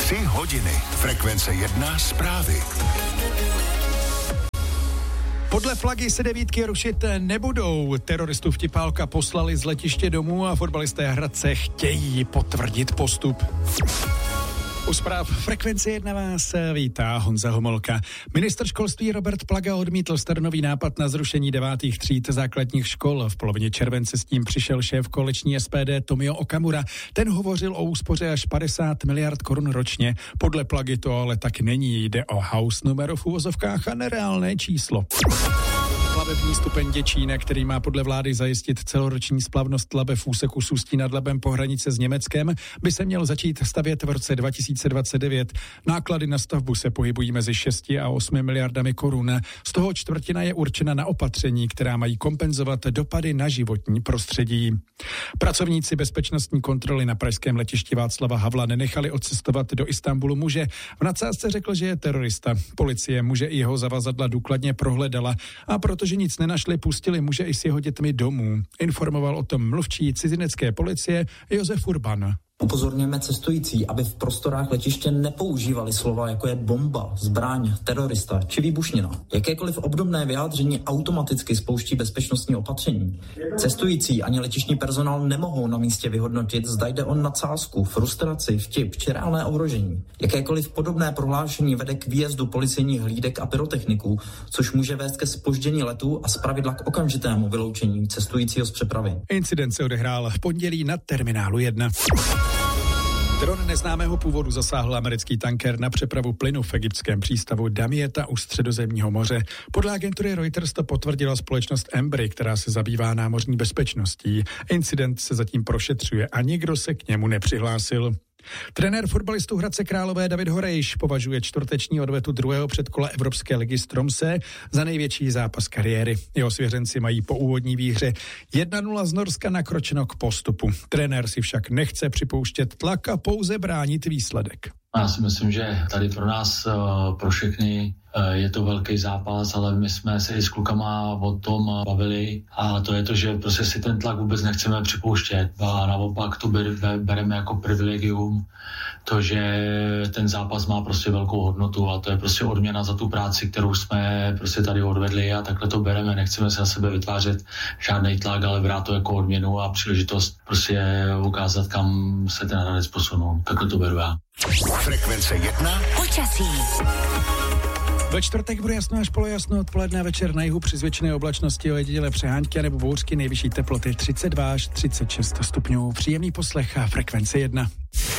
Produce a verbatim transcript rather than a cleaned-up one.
Tři hodiny. Frekvence jedna zprávy. Podle flagy se devítky rušit nebudou. Teroristu vtipálka poslali z letiště domů a fotbalisté Hradce chtějí potvrdit postup. U zpráv Frekvence jedna vás vítá Honza Homolka. Ministr školství Robert Plaga odmítl staronový nápad na zrušení devátých tříd základních škol. V polovině července s tím přišel šéf koaliční S P D Tomio Okamura. Ten hovořil o úspoře až padesát miliard korun ročně. Podle Plagy to ale tak není. Jde o house numero v uvozovkách a nereálné číslo. Plavební stupeň Děčína, který má podle vlády zajistit celoroční splavnost Labe v úseku s Ústí nad Labem po hranice s Německem, by se měl začít stavět v roce dva tisíce dvacet devět. Náklady na stavbu se pohybují mezi šesti a osmi miliardami korun. Z toho čtvrtina je určena na opatření, která mají kompenzovat dopady na životní prostředí. Pracovníci bezpečnostní kontroly na pražském letišti Václava Havla nenechali odcestovat do Istanbulu muže. V nadsázce řekl, že je terorista. Policie muže i jeho zavazadla důkladně prohledala a protože nic nenašli, pustili muže i s jeho dětmi domů. Informoval o tom mluvčí cizinecké policie Josef Urban. Upozorňujeme cestující, aby v prostorách letiště nepoužívali slova jako je bomba, zbraň, terorista či výbušnina. Jakékoliv obdobné vyjádření automaticky spouští bezpečnostní opatření. Cestující ani letištní personál nemohou na místě vyhodnotit, zda jde o nadsázku, frustraci, vtip či reálné ohrožení. Jakékoliv podobné prohlášení vede k výjezdu policejních hlídek a pyrotechniků, což může vést ke zpoždění letu a zpravidla k okamžitému vyloučení cestujícího z přepravy. Incident se odehrál v pondělí na terminálu jedna. Dron neznámého původu zasáhl americký tanker na přepravu plynu v egyptském přístavu Damietta u Středozemního moře. Podle agentury Reuters to potvrdila společnost Embry, která se zabývá námořní bezpečností. Incident se zatím prošetřuje a nikdo se k němu nepřihlásil. Trenér fotbalistů Hradce Králové David Horejš považuje čtvrteční odvetu druhého předkola Evropské ligy s Tromsø za největší zápas kariéry. Jeho svěřenci mají po úvodní výhře jedna nula z Norska nakročeno k postupu. Trenér si však nechce připouštět tlak a pouze bránit výsledek. Já si myslím, že tady pro nás, pro všechny, je to velký zápas, ale my jsme se i s klukama o tom bavili a to je to, že prostě si ten tlak vůbec nechceme připouštět a naopak to bereme jako privilegium, to, že ten zápas má prostě velkou hodnotu a to je prostě odměna za tu práci, kterou jsme prostě tady odvedli a takhle to bereme, nechceme se na sebe vytvářet žádný tlak, ale brát to jako odměnu a příležitost prostě ukázat, kam se ten hradec posunul. Takhle to beru já. Frekvence jedna. Počasí. Ve čtvrtek bude jasno až polojasno, odpoledne večer na jihu při zvětšené oblačnosti, ojedinělé přehánky nebo bouřky, nejvyšší teploty třicet dva až třicet šest stupňů. Příjemný poslech a Frekvence jedna.